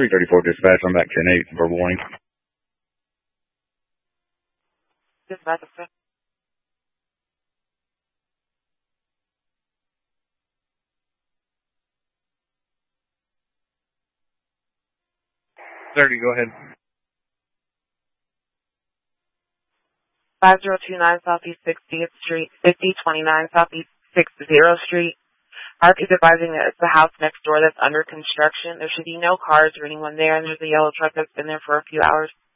334 dispatch, I'm back 10-8, verbal warning. Dispatch. 30, go ahead. 5029 Southeast 60th Street, 5029 Southeast 60th Street. RP is advising that it's the house next door that's under construction. There should be no cars or anyone there, and there's a yellow truck that's been there for a few hours.